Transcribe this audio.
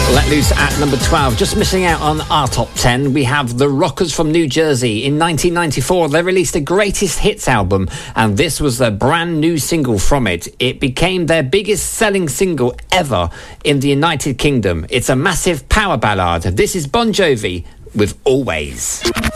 Let Loose at number 12. Just missing out on our top 10, we have the Rockers from New Jersey. In 1994, they released a greatest hits album, and this was their brand new single from it. It became their biggest selling single ever in the United Kingdom. It's a massive power ballad. This is Bon Jovi with Always.